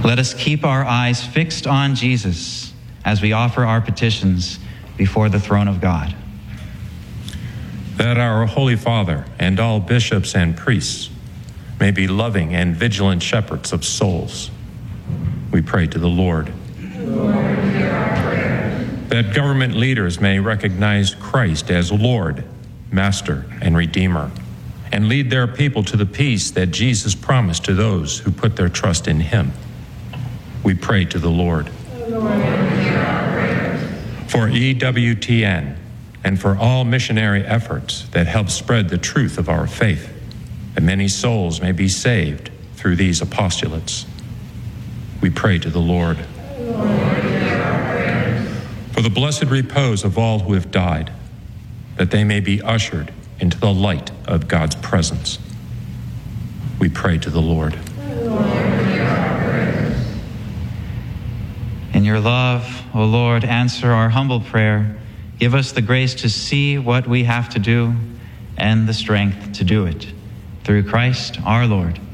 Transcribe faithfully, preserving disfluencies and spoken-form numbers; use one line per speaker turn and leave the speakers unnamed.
Let us keep our eyes fixed on Jesus as we offer our petitions before the throne of God.
That our Holy Father and all bishops and priests may be loving and vigilant shepherds of souls, we pray to the Lord.
Lord, hear our prayer.
That government leaders may recognize Christ as Lord, Master, and Redeemer, and lead their people to the peace that Jesus promised to those who put their trust in him, we pray to the Lord.
Lord, hear our prayers.
For E W T N and for all missionary efforts that help spread the truth of our faith, that many souls may be saved through these apostolates, we pray to the Lord.
Lord, hear our prayers.
For the blessed repose of all who have died, that they may be ushered into the light of God's presence, we pray to the Lord.
Lord, hear our prayers.
In your love, O Lord, answer our humble prayer. Give us the grace to see what we have to do and the strength to do it. Through Christ our Lord.